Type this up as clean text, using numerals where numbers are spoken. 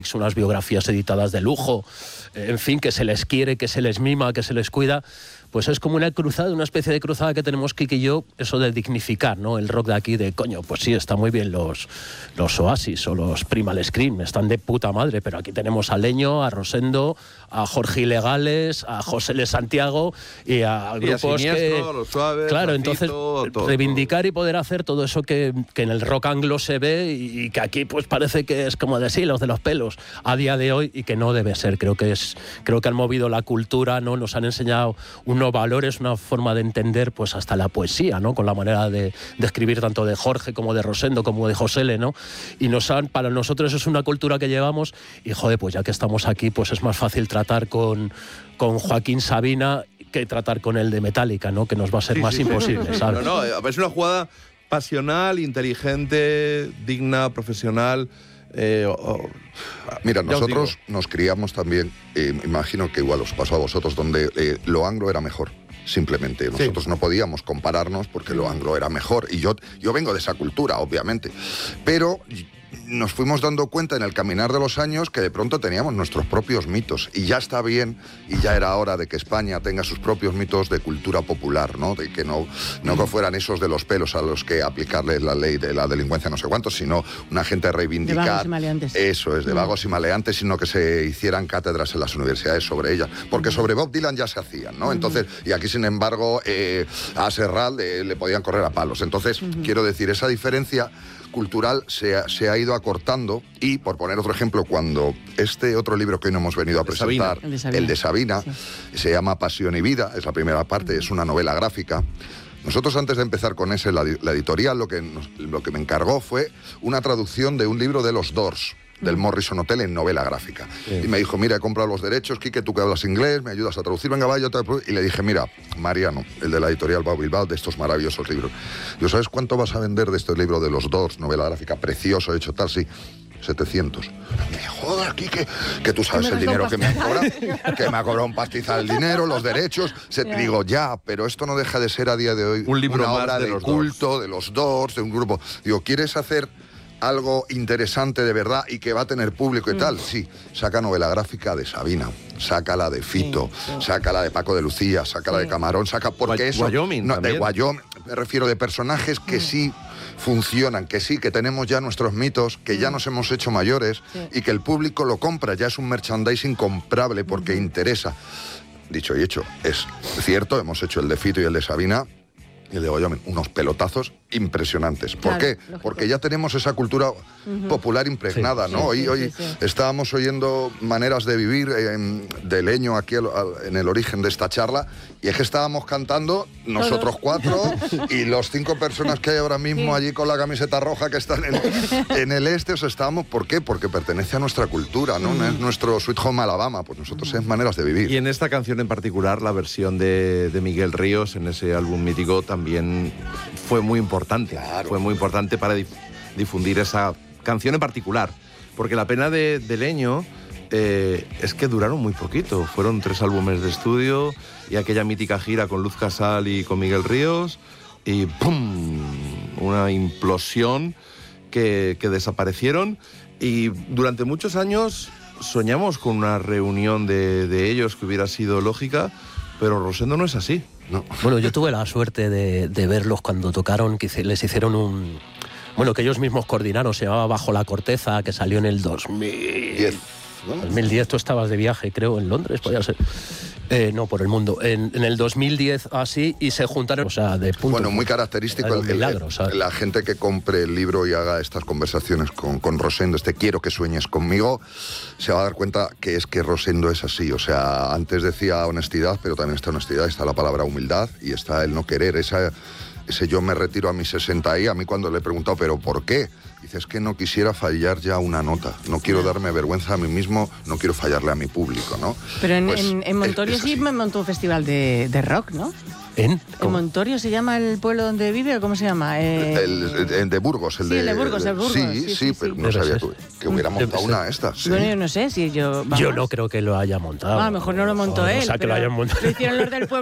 unas biografías editadas de lujo, en fin, que se les quiere, que se les mima, que se les cuida. Pues es como una cruzada, una especie de cruzada que tenemos Kiki y yo, eso de dignificar, ¿no? El rock de aquí, de coño, pues sí, está muy bien los Oasis o los Primal Scream, están de puta madre, pero aquí tenemos a Leño, a Rosendo, a Jorge Ilegales, a José L. Santiago y a grupos Siniestro, Los Suaves, claro, Rafito, entonces todo. reivindicar y poder hacer todo eso que en el rock anglo se ve y que aquí pues parece que es como de sí, los de los pelos, a día de hoy, y que no debe ser. Creo que han movido la cultura, ¿no? Nos han enseñado unos valores, una forma de entender pues hasta la poesía, ¿no? Con la manera de escribir tanto de Jorge como de Rosendo como de José L, ¿no? Y para nosotros es una cultura que llevamos y joder, pues ya que estamos aquí, pues es más fácil tratar con Joaquín Sabina que tratar con el de Metallica, ¿no? Que nos va a ser más imposible, ¿sabes? No, es una jugada pasional, inteligente, digna, profesional. Mira, nosotros nos criamos también, imagino que igual os pasó a vosotros, donde lo anglo era mejor. Simplemente, nosotros no podíamos compararnos porque lo anglo era mejor. Y yo vengo de esa cultura, obviamente. Pero nos fuimos dando cuenta en el caminar de los años que de pronto teníamos nuestros propios mitos. Y ya está bien, y ya era hora de que España tenga sus propios mitos de cultura popular, ¿no? De que no fueran esos de los pelos a los que aplicarle la ley de la delincuencia no sé cuántos, sino una gente a reivindicar. De vagos y maleantes. Eso es, de vagos y maleantes, sino que se hicieran cátedras en las universidades sobre ellas. Porque sobre Bob Dylan ya se hacían, ¿no? Entonces, y aquí sin embargo a Serrat le podían correr a palos. Entonces, quiero decir, esa diferencia cultural se ha ido acortando y, por poner otro ejemplo, cuando este otro libro que hoy no hemos venido a presentar, el de Sabina, se llama Pasión y Vida, es la primera parte, es una novela gráfica. Nosotros antes de empezar con la editorial, lo que me encargó fue una traducción de un libro de los Doors, del Morrison Hotel en novela gráfica. Y me dijo, mira, he comprado los derechos, Quique, tú que hablas inglés, me ayudas a traducir, venga, vaya, y le dije, mira, Mariano, el de la editorial Bau Bilbao, de estos maravillosos libros, yo, ¿sabes cuánto vas a vender de este libro de los Doors, novela gráfica, precioso, hecho tal, sí? 700. Me jodas, Quique, que tú sabes el dinero que me ha cobrado, que me ha cobrado un pastizal el dinero, los derechos. Digo, ya, pero esto no deja de ser a día de hoy un libro una más obra de culto, de los Doors, de un grupo. Digo, ¿quieres hacer algo interesante de verdad y que va a tener público y tal? Sí, saca novela gráfica de Sabina, sácala de Fito, sácala de Paco de Lucía, sácala de Camarón, porque eso... Wyoming, no, de Wyoming, me refiero, de personajes que sí funcionan, que tenemos ya nuestros mitos, que ya nos hemos hecho mayores y que el público lo compra, ya es un merchandising comprable porque interesa. Dicho y hecho, es cierto, hemos hecho el de Fito y el de Sabina, y el de Wyoming, unos pelotazos impresionantes. ¿Por qué? Lógico. Porque ya tenemos esa cultura popular impregnada, ¿no? Hoy estábamos oyendo maneras de vivir de Leño aquí en el origen de esta charla, y es que estábamos cantando nosotros cuatro y los 5 personas que hay ahora mismo allí con la camiseta roja que están en el este, o sea, estábamos, ¿por qué? Porque pertenece a nuestra cultura, ¿no? No es nuestro Sweet Home Alabama, pues nosotros es maneras de vivir. Y en esta canción en particular, la versión de Miguel Ríos, en ese álbum mítico, también fue muy importante. Claro. Fue muy importante para difundir esa canción en particular. Porque la pena de Leño es que duraron muy poquito. Fueron 3 álbumes de estudio y aquella mítica gira con Luz Casal y con Miguel Ríos. Y ¡pum! Una implosión que desaparecieron. Y durante muchos años soñamos con una reunión de ellos que hubiera sido lógica, pero Rosendo no es así. No. Bueno, yo tuve la suerte de verlos cuando tocaron, que les hicieron que ellos mismos coordinaron, se llamaba Bajo la Corteza, que salió en el 2010. ¿No? 2010, tú estabas de viaje, creo, en Londres, podía ser. No, por el mundo. En el 2010 así, y se juntaron, o sea, de punto. Bueno, muy característico la gente que compre el libro y haga estas conversaciones con Rosendo, quiero que sueñes conmigo, se va a dar cuenta que es que Rosendo es así. O sea, antes decía honestidad, pero también está honestidad, está la palabra humildad y está el no querer, ese yo me retiro a mis 60 y a mí cuando le he preguntado, ¿pero por qué? Dice, es que no quisiera fallar ya una nota, no quiero darme vergüenza a mí mismo, no quiero fallarle a mi público, ¿no? Pero en Montorio sí me montó un festival de rock, ¿no? ¿En Montorio se llama el pueblo donde vive o cómo se llama? El de Burgos. El de Burgos. Sí, pero no sabía tú que hubiera montado una esta. Sí. Bueno, yo no sé si yo... Yo no creo que lo haya montado. A lo mejor no lo montó él. O sea, que lo hayan montado. Lo hicieron los del pueblo.